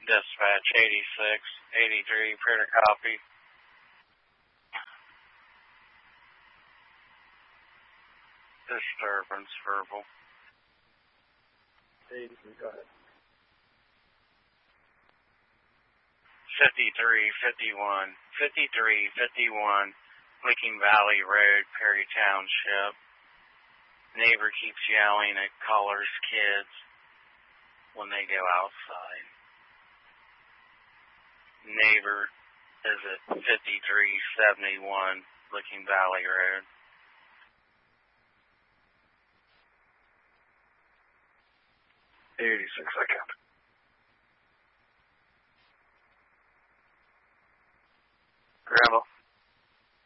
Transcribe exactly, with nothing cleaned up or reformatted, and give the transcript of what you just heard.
Dispatch eighty-six eighty-three, printer copy. Disturbance, verbal. eighty-three, go ahead. fifty-three fifty-one, fifty-three fifty-one, Licking Valley Road, Perry Township. Neighbor keeps yelling at callers' kids when they go outside. Neighbor is at fifty-three seventy-one, Licking Valley Road. eighty-six, I count. Randall.